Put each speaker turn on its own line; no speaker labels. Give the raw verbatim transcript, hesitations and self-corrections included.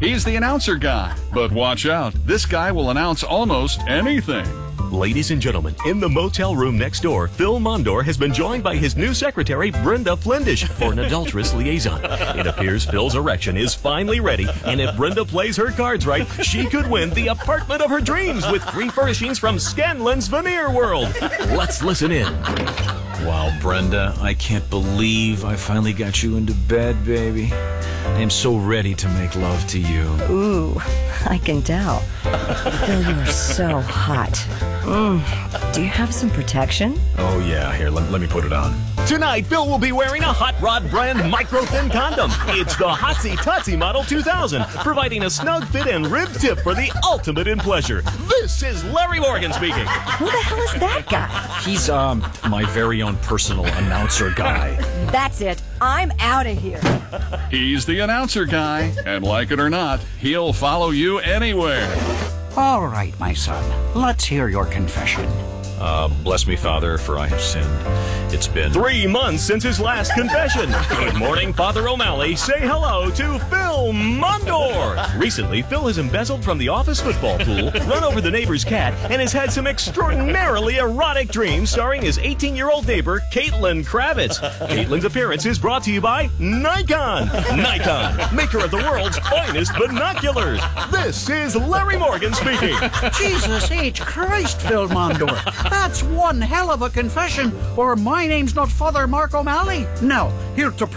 He's the announcer guy. But watch out, this guy will announce almost anything.
Ladies and gentlemen, in the motel room next door, Phil Mondor has been joined by his new secretary, Brenda Flindish, for an adulterous liaison. It appears Phil's erection is finally ready, and if Brenda plays her cards right, she could win the apartment of her dreams with free furnishings from Scanlan's Veneer World. Let's listen in.
Wow, Brenda, I can't believe I finally got you into bed, baby. I am so ready to make love to you.
Ooh, I can tell. Phil, you are so hot. Mm. Do you have some protection?
Oh, yeah. Here, let, let me put it on.
Tonight, Phil will be wearing a Hot Rod brand micro-thin condom. It's the Hotsy Totsy Model two thousand, providing a snug fit and rib tip for the ultimate in pleasure. This is Larry Morgan speaking.
Who the hell is that guy?
He's, um, my very own personal announcer guy.
That's it. I'm out of here.
He's the announcer guy, and like it or not, he'll follow you anywhere.
All right, my son. Let's hear your confession.
Uh, bless me, Father, for I have sinned. It's been
Three months since his last confession. Good morning, Father O'Malley. Say hello to Phil Mondor. Recently, Phil has embezzled from the office football pool, run over the neighbor's cat, and has had some extraordinarily erotic dreams starring his eighteen-year-old neighbor, Caitlin Kravitz. Caitlin's appearance is brought to you by Nikon. Nikon, maker of the world's finest binoculars. This is Larry Morgan speaking.
Jesus H. Christ, Phil Mondor. That's one hell of a confession, or my name's not Father Mark O'Malley. Now, here to